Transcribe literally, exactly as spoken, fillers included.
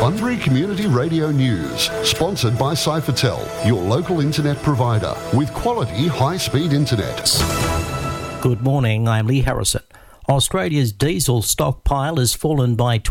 Bunbury Community Radio News, sponsored by Cyphertel, your local internet provider with quality high-speed internet. Good morning, I'm Lee Harrison. Australia's diesel stockpile has fallen by